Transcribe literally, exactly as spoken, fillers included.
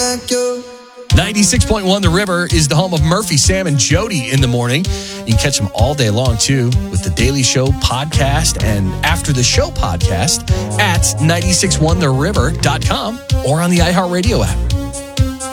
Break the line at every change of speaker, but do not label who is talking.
like you.
ninety-six point one The River is the home of Murphy, Sam, and Jody in the morning. You can catch them all day long, too, with the Daily Show podcast and After the Show podcast at nine six one the river dot com or on the iHeartRadio app.